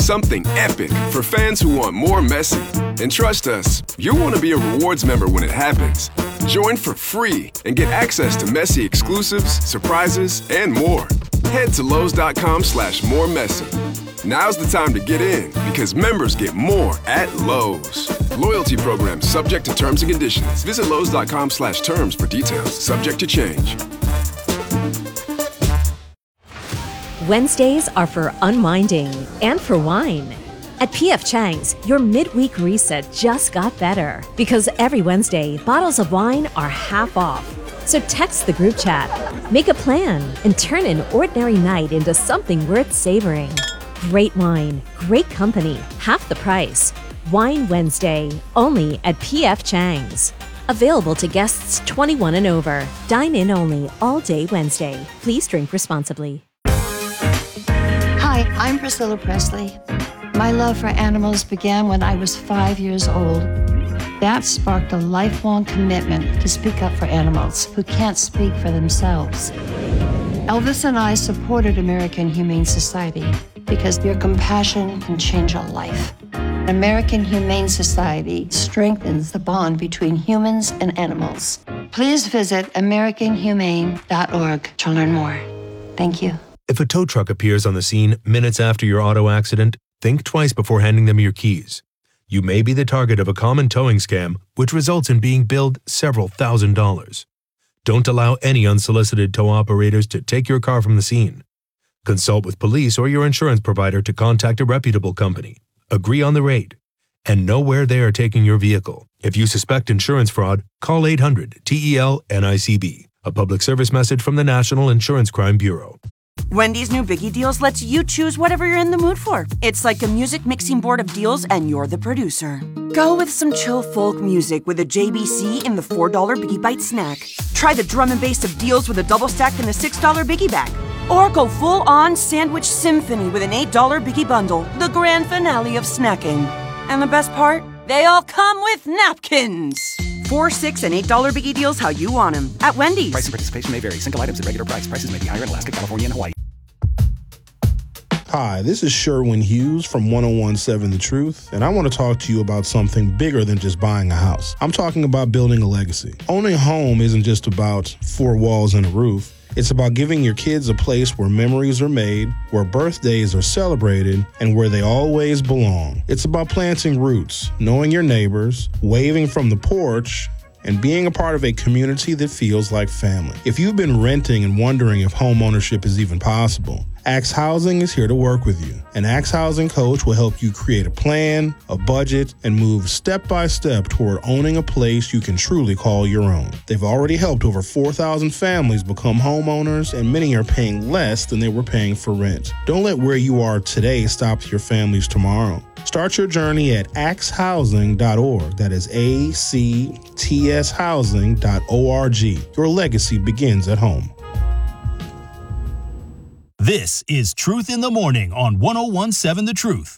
something epic for fans who want more Messi. And trust us, you'll want to be a rewards member when it happens. Join for free and get access to Messi exclusives, surprises, and more. Head to Lowe's.com/moremessy. Now's the time to get in because members get more at Lowe's. Loyalty program subject to terms and conditions. Visit Lowe's.com/terms for details. Subject to change. Wednesdays are for unwinding and for wine. At P.F. Chang's, your midweek reset just got better because every Wednesday, bottles of wine are half off. So text the group chat, make a plan, and turn an ordinary night into something worth savoring. Great wine, great company, half the price. Wine Wednesday, only at P.F. Chang's. Available to guests 21 and over. Dine in only all day Wednesday. Please drink responsibly. Hi, I'm Priscilla Presley. My love for animals began when I was 5 years old. That sparked a lifelong commitment to speak up for animals who can't speak for themselves. Elvis and I supported American Humane Society because your compassion can change a life. American Humane Society strengthens the bond between humans and animals. Please visit AmericanHumane.org to learn more. Thank you. If a tow truck appears on the scene minutes after your auto accident, think twice before handing them your keys. You may be the target of a common towing scam, which results in being billed several $1,000s. Don't allow any unsolicited tow operators to take your car from the scene. Consult with police or your insurance provider to contact a reputable company. Agree on the rate, and know where they are taking your vehicle. If you suspect insurance fraud, call 800-TEL-NICB. A public service message from the National Insurance Crime Bureau. Wendy's new Biggie Deals lets you choose whatever you're in the mood for. It's like a music mixing board of deals, and you're the producer. Go with some chill folk music with a JBC in the $4 Biggie Bite snack. Try the drum and bass of deals with a double stack in the $6 Biggie Bag. Or go full-on sandwich symphony with an $8 Biggie Bundle, the grand finale of snacking. And the best part? They all come with napkins. $4, $6, and $8 Biggie Deals how you want them at Wendy's. Price and participation may vary. Single items at regular price. Prices may be higher in Alaska, California, and Hawaii. Hi, this is Sherwin Hughes from 1017 The Truth, and I want to talk to you about something bigger than just buying a house. I'm talking about building a legacy. Owning a home isn't just about four walls and a roof. It's about giving your kids a place where memories are made, where birthdays are celebrated, and where they always belong. It's about planting roots, knowing your neighbors, waving from the porch, and being a part of a community that feels like family. If you've been renting and wondering if home ownership is even possible, Axe Housing is here to work with you. An Axe Housing coach will help you create a plan, a budget, and move step by step toward owning a place you can truly call your own. They've already helped over 4,000 families become homeowners, and many are paying less than they were paying for rent. Don't let where you are today stop your family's tomorrow. Start your journey at axehousing.org. That is ACTS housing.org. Your legacy begins at home. This is Truth in the Morning on 1017 The Truth.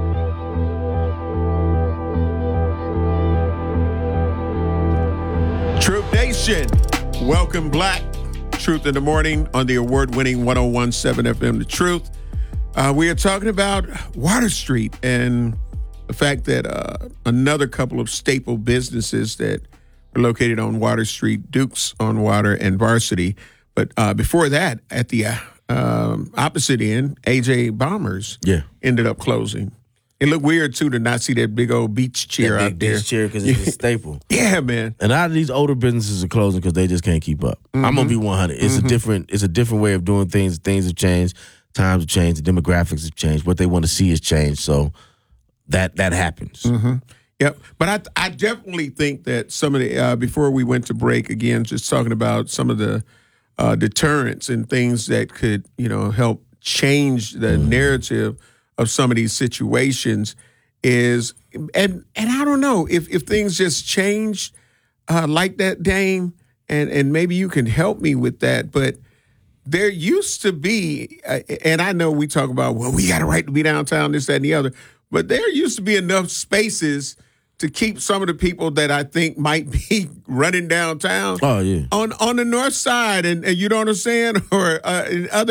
Truth Nation, welcome Black. Truth in the Morning on the award-winning 1017 FM The Truth. We are talking about Water Street and the fact that another couple of staple businesses that are located on Water Street, Duke's on Water and Varsity. But before that, at the opposite end, AJ Bombers ended up closing. It looked weird, too, to not see that big old beach chair out there. Beach chair because it's a staple. Yeah, man. And a lot of these older businesses are closing because they just can't keep up. Mm-hmm. I'm going to be 100. It's a different way of doing things. Things have changed. Times have changed. The demographics have changed. What they want to see has changed. So that happens. Mm-hmm. Yep. But I definitely think that some of the, before we went to break, again, just talking about some of the deterrents and things that could, help change the narrative of some of these situations is, and I don't know if things just change like that, Dame, and maybe you can help me with that, but there used to be, and I know we talk about, well, we got a right to be downtown, this, that, and the other, but there used to be enough spaces to keep some of the people that I think might be running downtown on the north side, and you know what I'm saying, or in other